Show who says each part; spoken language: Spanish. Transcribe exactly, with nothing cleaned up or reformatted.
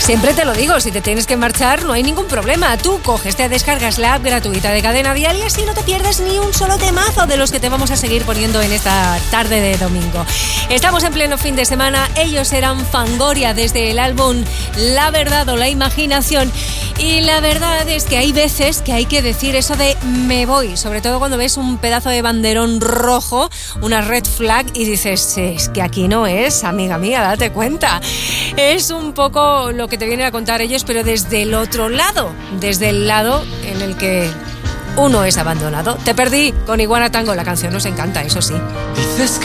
Speaker 1: Siempre te lo digo, si te tienes que marchar no hay ningún problema. Tú coges, te descargas la app gratuita de Cadena Dial y así no te pierdes ni un solo temazo de los que te vamos a seguir poniendo en esta tarde de domingo. Estamos en pleno fin de semana. Ellos eran Fangoria desde el álbum La Verdad o La Imaginación. Y la verdad es que hay veces que hay que decir eso de me voy, sobre todo cuando ves un pedazo de banderón rojo, una red flag y dices, es que aquí no es, amiga mía, date cuenta. Es un poco lo que te vienen a contar ellos, pero desde el otro lado, desde el lado en el que uno es abandonado. Te perdí con Iguana Tango, la canción nos encanta, eso sí.
Speaker 2: Dices que